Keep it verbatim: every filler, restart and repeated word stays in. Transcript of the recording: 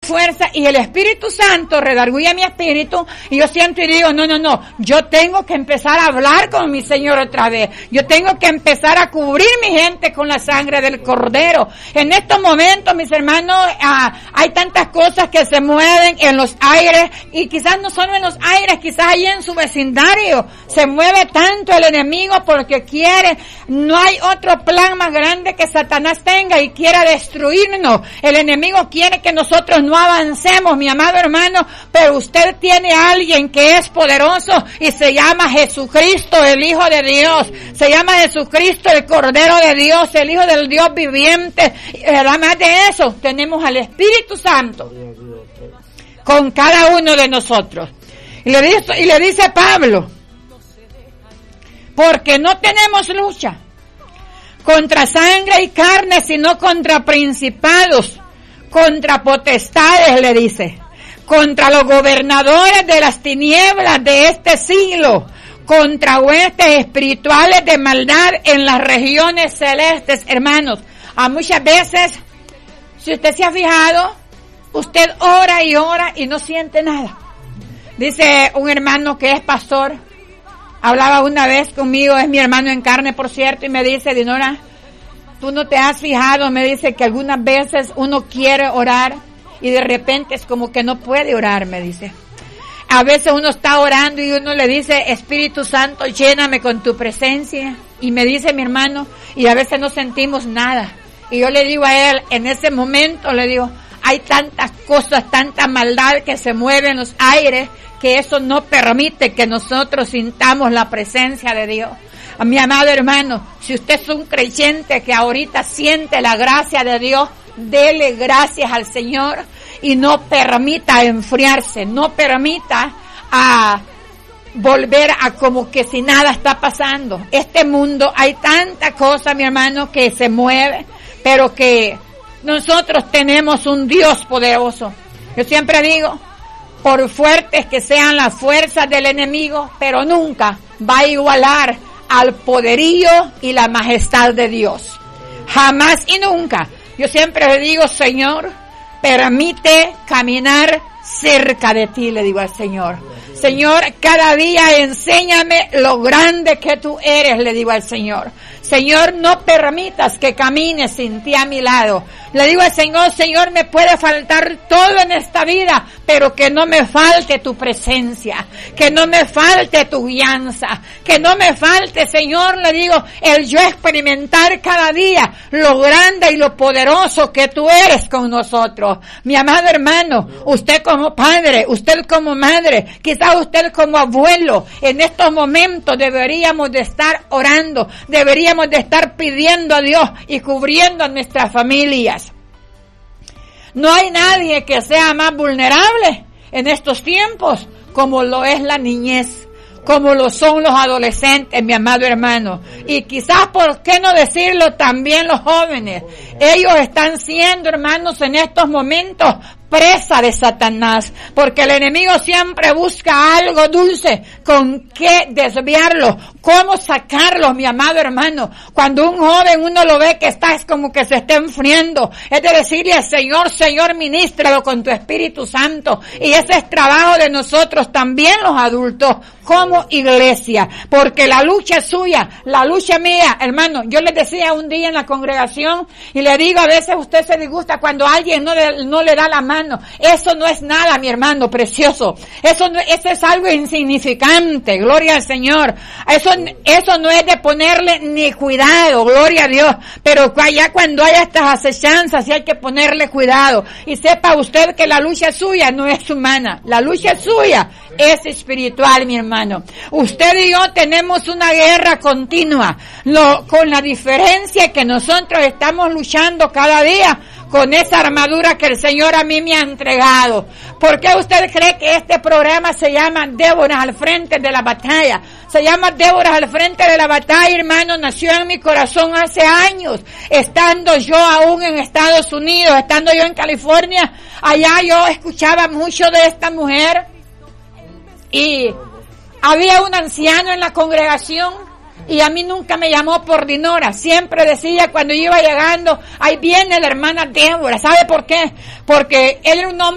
fuerza y el Espíritu Santo redarguye mi espíritu y yo siento y digo, no, no, no, yo tengo que empezar a hablar con mi Señor otra vez. Yo tengo que empezar a cubrir mi gente con la sangre del Cordero. En estos momentos, mis hermanos, ah, hay tantas cosas que se mueven en los aires y quizás no solo en los aires, quizás ahí en su vecindario se mueve tanto el enemigo porque quiere, no hay otro plan más grande que Satanás tenga y quiera destruirnos. El enemigo quiere que nosotros no avancemos, mi amado hermano, pero usted tiene a alguien que es poderoso y se llama Jesucristo, el Hijo de Dios. Se llama Jesucristo, el Cordero de Dios, el Hijo del Dios viviente. Y además de eso, tenemos al Espíritu Santo con cada uno de nosotros. Y le dice, y le dice Pablo, porque no tenemos lucha contra sangre y carne, sino contra principados, contra potestades, le dice, contra los gobernadores de las tinieblas de este siglo, contra huestes espirituales de maldad en las regiones celestes. Hermanos, a muchas veces, si usted se ha fijado, usted ora y ora y no siente nada. Dice un hermano que es pastor, hablaba una vez conmigo, es mi hermano en carne, por cierto, y me dice, Dinora, tú no te has fijado, me dice que algunas veces uno quiere orar y de repente es como que no puede orar, me dice. A veces uno está orando y uno le dice, Espíritu Santo, lléname con tu presencia. Y me dice mi hermano, y a veces no sentimos nada. Y yo le digo a él, en ese momento le digo, hay tantas cosas, tanta maldad que se mueve en los aires, que eso no permite que nosotros sintamos la presencia de Dios. A mi amado hermano, si usted es un creyente que ahorita siente la gracia de Dios, dele gracias al Señor y no permita enfriarse, no permita a volver a como que si nada está pasando. Este mundo hay tanta cosa, mi hermano, que se mueve, pero que nosotros tenemos un Dios poderoso. Yo siempre digo, por fuertes que sean las fuerzas del enemigo, pero nunca va a igualar al poderío y la majestad de Dios. Jamás y nunca. Yo siempre le digo, Señor, permite caminar cerca de ti, le digo al Señor. Señor, cada día enséñame lo grande que tú eres, le digo al Señor. Señor, no permitas que camine sin ti a mi lado. Le digo al Señor, Señor, me puede faltar todo en esta vida, pero que no me falte tu presencia, que no me falte tu guianza, que no me falte, Señor, le digo, el yo experimentar cada día lo grande y lo poderoso que tú eres con nosotros. Mi amado hermano, usted como padre, usted como madre, quizás usted como abuelo, en estos momentos deberíamos de estar orando, deberíamos de estar pidiendo a Dios y cubriendo a nuestras familias. No hay nadie que sea más vulnerable en estos tiempos como lo es la niñez, como lo son los adolescentes, mi amado hermano. Y quizás, ¿por qué no decirlo también los jóvenes? Ellos están siendo, hermanos, en estos momentos presa de Satanás, porque el enemigo siempre busca algo dulce con que desviarlo, cómo sacarlo, mi amado hermano. Cuando un joven uno lo ve que está, es como que se está enfriando, es de decirle, Señor, Señor, ministralo con tu Espíritu Santo, y ese es trabajo de nosotros también los adultos, como iglesia, porque la lucha es suya, la lucha mía, hermano. Yo les decía un día en la congregación, y le digo, a veces usted se disgusta cuando alguien no le, no le da la mano. Eso no es nada, mi hermano precioso. Eso no, eso es algo insignificante, gloria al Señor. Eso, eso no es de ponerle ni cuidado, gloria a Dios. Pero ya cuando hay estas acechanzas, sí hay que ponerle cuidado. Y sepa usted que la lucha suya no es humana, la lucha suya es espiritual, mi hermano. Usted y yo tenemos una guerra continua, lo, con la diferencia que nosotros estamos luchando cada día con esa armadura que el Señor a mí me ha entregado. ¿Por qué usted cree que este programa se llama Débora al frente de la batalla? Se llama Débora al frente de la batalla, hermano. Nació en mi corazón hace años, estando yo aún en Estados Unidos, estando yo en California. Allá yo escuchaba mucho de esta mujer y había un anciano en la congregación. Y a mí nunca me llamó por Dinora. Siempre decía cuando yo iba llegando, ahí viene la hermana Débora. ¿Sabe por qué? Porque él era un hombre